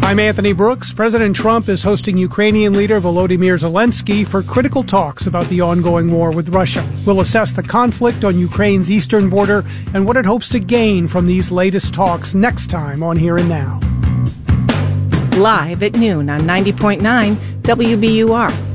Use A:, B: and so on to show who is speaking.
A: I'm Anthony Brooks. President Trump is hosting Ukrainian leader Volodymyr Zelensky for critical talks about the ongoing war with Russia. We'll assess the conflict on Ukraine's eastern border and what it hopes to gain from these latest talks next time on Here and Now.
B: Live at noon on 90.9 WBUR.